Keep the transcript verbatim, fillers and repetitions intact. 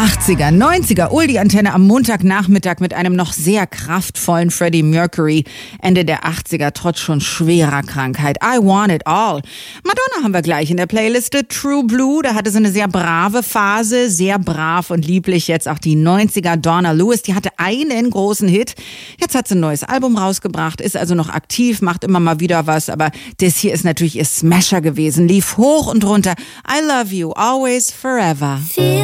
achtziger, neunziger, Oldie-Antenne am Montagnachmittag mit einem noch sehr kraftvollen Freddie Mercury. Ende der achtziger, trotz schon schwerer Krankheit. I Want It All. Madonna haben wir gleich in der Playliste. True Blue, da hatte sie eine sehr brave Phase, sehr brav und lieblich. Jetzt auch die neunziger, Donna Lewis, die hatte einen großen Hit. Jetzt hat sie ein neues Album rausgebracht, ist also noch aktiv, macht immer mal wieder was, aber das hier ist natürlich ihr Smasher gewesen. Lief hoch und runter. I Love You, Always, Forever.